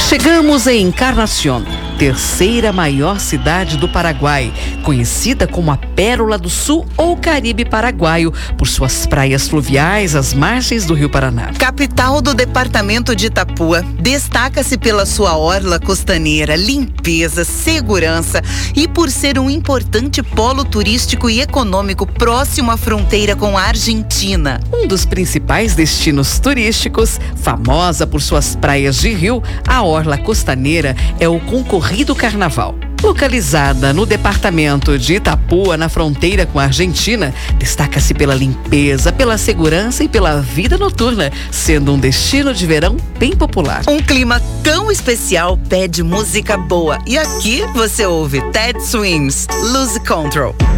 Chegamos em Encarnación, terceira maior cidade do Paraguai, conhecida como a Pérola do Sul ou Caribe paraguaio, por suas praias fluviais às margens do Rio Paraná. Capital do departamento de Itapúa, destaca-se pela sua orla costaneira, limpeza, segurança e por ser um importante polo turístico e econômico próximo à fronteira com a Argentina. Um dos principais destinos turísticos, famosa por suas praias de rio, a orla costaneira é o concorrido Carnaval. Localizada no departamento de Itapúa, na fronteira com a Argentina, destaca-se pela limpeza, pela segurança e pela vida noturna, sendo um destino de verão bem popular. Um clima tão especial pede música boa. E aqui você ouve Ted Swims, Lose Control.